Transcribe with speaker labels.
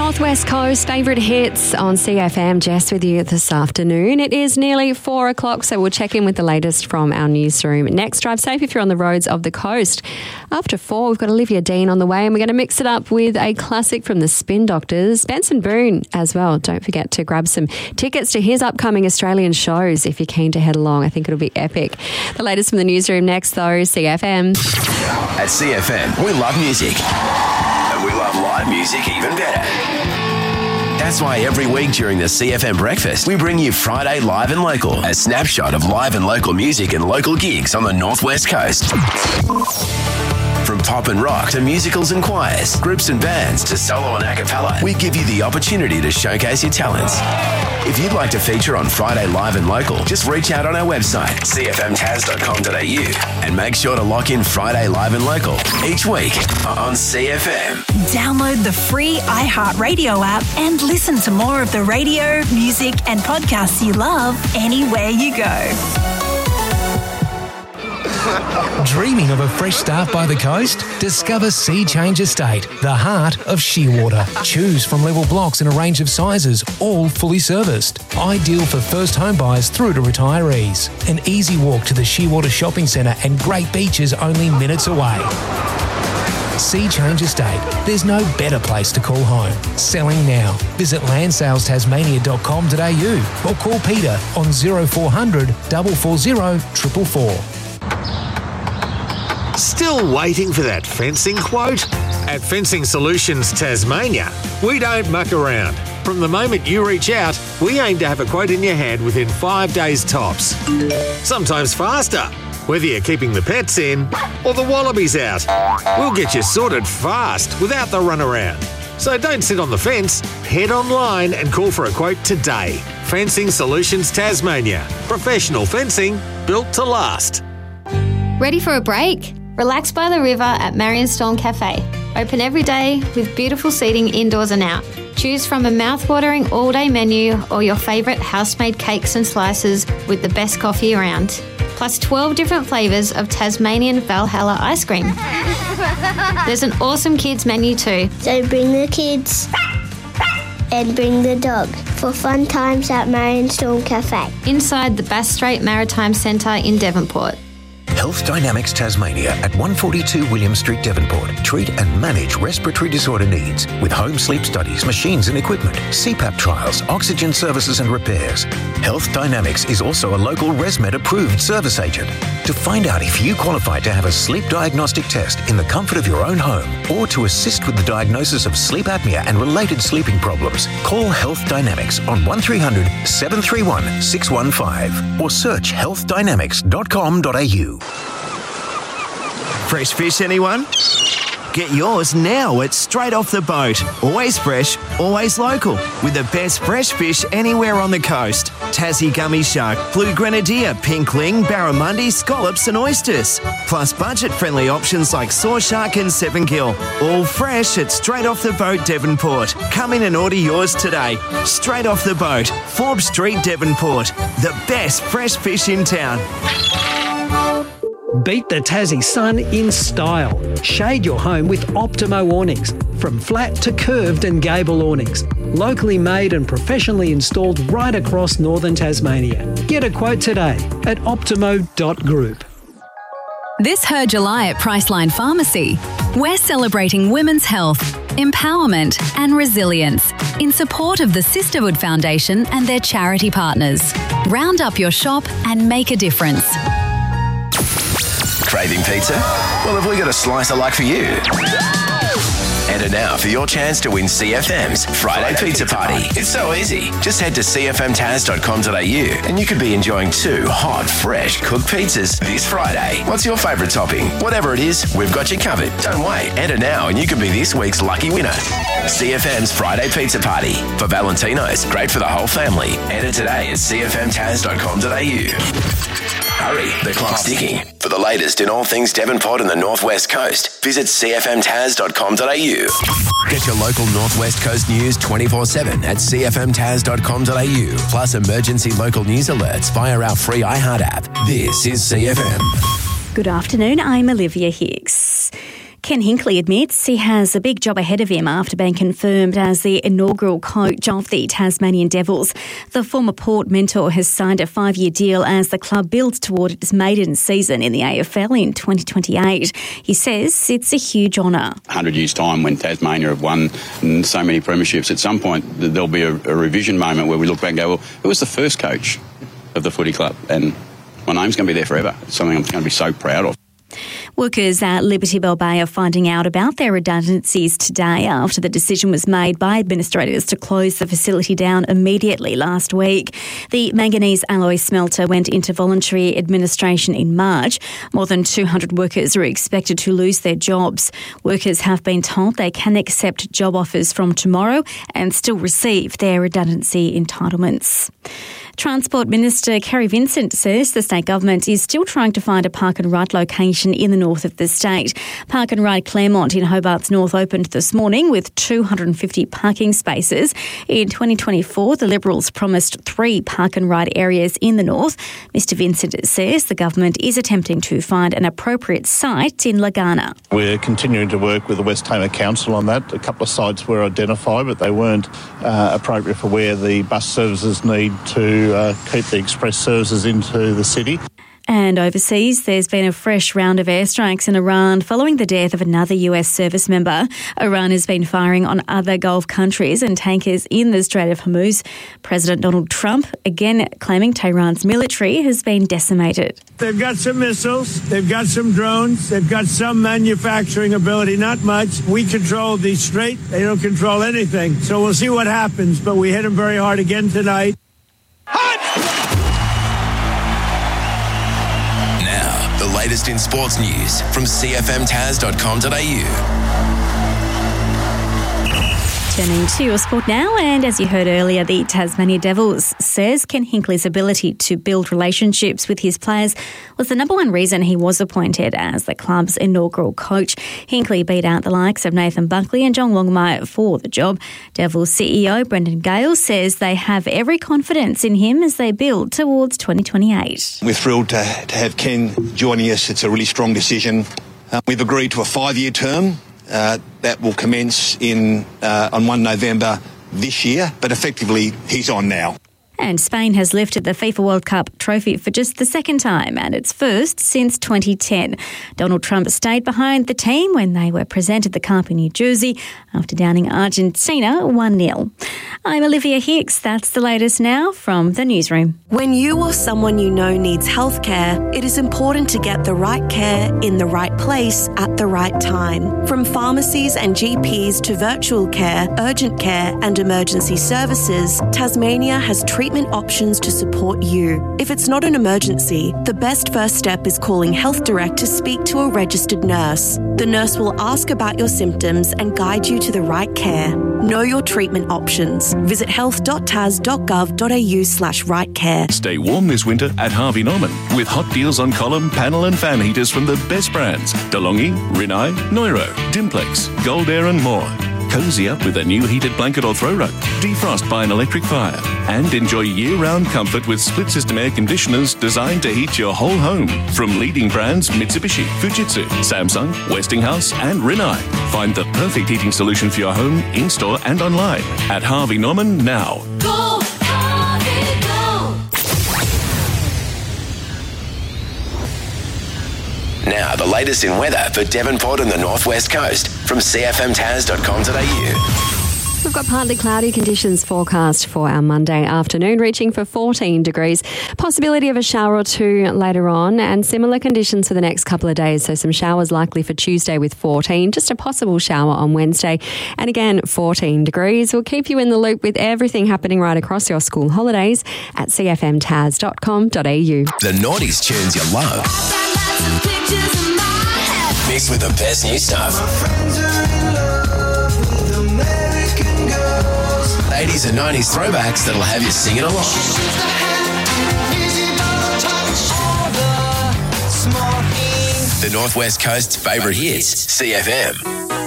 Speaker 1: Northwest Coast favourite hits on CFM. Jess with you this afternoon. It is nearly 4 o'clock, so we'll check in with the latest from our newsroom. Next, drive safe if you're on the roads of the coast. After 4, we've got Olivia Dean on the way, and we're going to mix it up with a classic from the Spin Doctors, Benson Boone as well. Don't forget to grab some tickets to his upcoming Australian shows if you're keen to head along. I think it'll be epic. The latest from the newsroom next, though, CFM.
Speaker 2: At CFM, we love music. We love live music even better. That's why every week during the CFM Breakfast, we bring you Friday Live and Local, a snapshot of live and local music and local gigs on the Northwest Coast. From pop and rock to musicals and choirs, groups and bands to solo and a cappella, we give you the opportunity to showcase your talents. If you'd like to feature on Friday Live and Local, just reach out on our website, cfmtaz.com.au, and make sure to lock in Friday Live and Local each week on CFM.
Speaker 3: Download the free iHeartRadio app and listen to more of the radio, music and podcasts you love anywhere you go.
Speaker 4: Dreaming of a fresh start by the coast? Discover Sea Change Estate, the heart of Shearwater. Choose from level blocks in a range of sizes, all fully serviced. Ideal for first home buyers through to retirees. An easy walk to the Shearwater Shopping Centre and great beaches only minutes away. Sea Change Estate. There's no better place to call home. Selling now. Visit landsaletasmania.com.au or call Peter on 0400 440 444.
Speaker 5: Still waiting for that fencing quote? At Fencing Solutions Tasmania, we don't muck around. From the moment you reach out, we aim to have a quote in your hand within 5 days tops. Sometimes faster, whether you're keeping the pets in or the wallabies out. We'll get you sorted fast without the runaround. So don't sit on the fence, head online and call for a quote today. Fencing Solutions Tasmania. Professional fencing built to last.
Speaker 6: Ready for a break? Relax by the river at Marion Storm Cafe. Open every day with beautiful seating indoors and out. Choose from a mouth-watering all-day menu or your favourite house-made cakes and slices with the best coffee around. Plus 12 different flavours of Tasmanian Valhalla ice cream. There's an awesome kids menu too.
Speaker 7: So bring the kids and bring the dog for fun times at Marion Storm Cafe.
Speaker 6: Inside the Bass Strait Maritime Centre in Devonport.
Speaker 8: Health Dynamics Tasmania at 142 William Street, Devonport. Treat and manage respiratory disorder needs with home sleep studies, machines and equipment, CPAP trials, oxygen services and repairs. Health Dynamics is also a local ResMed approved service agent. To find out if you qualify to have a sleep diagnostic test in the comfort of your own home or to assist with the diagnosis of sleep apnea and related sleeping problems, call Health Dynamics on 1300 731 615 or search healthdynamics.com.au.
Speaker 9: Fresh fish, anyone? Get yours now at Straight Off the Boat. Always fresh, always local. With the best fresh fish anywhere on the coast. Tassie gummy shark, blue grenadier, pinkling, barramundi, scallops and oysters. Plus budget-friendly options like saw shark and 7-gill. All fresh at Straight Off the Boat, Devonport. Come in and order yours today. Straight Off the Boat, Forbes Street, Devonport. The best fresh fish in town.
Speaker 10: Beat the Tassie sun in style. Shade your home with Optimo awnings. From flat to curved and gable awnings. Locally made and professionally installed right across northern Tasmania. Get a quote today at optimo.group.
Speaker 11: This Her July at Priceline Pharmacy, we're celebrating women's health, empowerment and resilience in support of the Sisterhood Foundation and their charity partners. Round up your shop and make a difference.
Speaker 2: Craving pizza? Well, have we got a slice of luck for you? Enter now for your chance to win CFM's Friday Pizza Party. It's so easy. Just head to cfmtaz.com.au and you could be enjoying 2 hot, fresh cooked pizzas this Friday. What's your favourite topping? Whatever it is, we've got you covered. Don't wait. Enter now and you could be this week's lucky winner. CFM's Friday Pizza Party. For Valentino's, great for the whole family. Enter today at cfmtaz.com.au. Hurry, the clock's ticking. For the latest in all things Devonport and the Northwest Coast, visit cfmtaz.com.au. Get your local Northwest Coast news 24/7 at cfmtaz.com.au. Plus emergency local news alerts via our free iHeart app. This is CFM.
Speaker 12: Good afternoon, I'm Olivia Hicks. Ken Hinkley admits he has a big job ahead of him after being confirmed as the inaugural coach of the Tasmanian Devils. The former Port mentor has signed a 5-year deal as the club builds toward its maiden season in the AFL in 2028. He says it's a huge honour.
Speaker 13: 100 years' time, when Tasmania have won so many premierships, at some point there'll be a revision moment where we look back and go, well, who was the first coach of the footy club? And my name's going to be there forever. It's something I'm going to be so proud of.
Speaker 12: Workers at Liberty Bell Bay are finding out about their redundancies today after the decision was made by administrators to close the facility down immediately last week. The manganese alloy smelter went into voluntary administration in March. More than 200 workers are expected to lose their jobs. Workers have been told they can accept job offers from tomorrow and still receive their redundancy entitlements. Transport Minister Kerry Vincent says the state government is still trying to find a park and ride location in the north of the state. Park and Ride Claremont in Hobart's north opened this morning with 250 parking spaces. In 2024, the Liberals promised 3 park and ride areas in the north. Mr Vincent says the government is attempting to find an appropriate site in Lagana.
Speaker 14: We're continuing to work with the West Tamar Council on that. A couple of sites were identified, but they weren't appropriate for where the bus services need to keep the express services into the city.
Speaker 12: And overseas, there's been a fresh round of airstrikes in Iran following the death of another US service member. Iran has been firing on other Gulf countries and tankers in the Strait of Hormuz. President Donald Trump again claiming Tehran's military has been decimated.
Speaker 15: They've got some missiles, they've got some drones, they've got some manufacturing ability, not much. We control the strait, they don't control anything. So we'll see what happens, but we hit them very hard again tonight.
Speaker 2: Now, the latest in sports news from cfmtaz.com.au.
Speaker 12: Turning to your sport now, and as you heard earlier, the Tasmania Devils says Ken Hinkley's ability to build relationships with his players was the number one reason he was appointed as the club's inaugural coach. Hinkley beat out the likes of Nathan Buckley and John Longmire for the job. Devils CEO Brendan Gale says they have every confidence in him as they build towards 2028.
Speaker 16: We're thrilled to have Ken joining us. It's a really strong decision. We've agreed to a 5-year term. That will commence on 1 November this year, but effectively he's on now.
Speaker 12: And Spain has lifted the FIFA World Cup trophy for just the second time, and its first since 2010. Donald Trump stayed behind the team when they were presented the cup in New Jersey after downing Argentina 1-0. I'm Olivia Hicks. That's the latest now from the newsroom.
Speaker 17: When you or someone you know needs healthcare, it is important to get the right care in the right place at the right time. From pharmacies and GPs to virtual care, urgent care and emergency services, Tasmania has treatment options to support you. If it's not an emergency, the best first step is calling Health Direct to speak to a registered nurse. The nurse will ask about your symptoms and guide you to the right care. Know your treatment options. Visit health.tas.gov.au/right care.
Speaker 18: Stay warm this winter at Harvey Norman with hot deals on column, panel and fan heaters from the best brands: DeLonghi, Rinnai, Neuro, Dimplex, Gold Air and more. Cozy up with a new heated blanket or throw rug. Defrost by an electric fire. And enjoy year-round comfort with split-system air conditioners designed to heat your whole home. From leading brands Mitsubishi, Fujitsu, Samsung, Westinghouse and Rinnai. Find the perfect heating solution for your home, in-store and online at Harvey Norman now.
Speaker 2: Go, Harvey, go! Now, the latest in weather for Devonport and the Northwest Coast from cfmtaz.com.au.
Speaker 1: We've got partly cloudy conditions forecast for our Monday afternoon, reaching for 14 degrees. Possibility of a shower or two later on, and similar conditions for the next couple of days. So some showers likely for Tuesday with 14, just a possible shower on Wednesday. And again, 14 degrees. We'll keep you in the loop with everything happening right across your school holidays at cfmtaz.com.au.
Speaker 2: The noughties tunes you love. Mixed with the best new stuff. 80s and 90s throwbacks that'll have you singing along. The Northwest Coast's favourite hits, CFM.